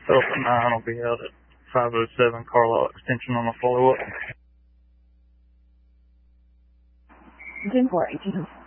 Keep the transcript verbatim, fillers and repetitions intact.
Delta nine will be out at five oh seven Carlisle Extension on a follow-up. ten four eighteen.